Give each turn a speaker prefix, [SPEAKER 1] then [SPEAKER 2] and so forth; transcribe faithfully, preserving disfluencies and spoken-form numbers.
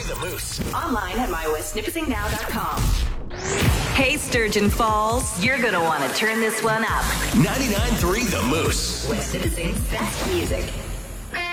[SPEAKER 1] The Moose.
[SPEAKER 2] Online at my west nipissing now dot com. Hey, Sturgeon Falls, you're going to want to turn this one up.
[SPEAKER 1] ninety-nine point three The Moose.
[SPEAKER 2] West Nipissing's best music.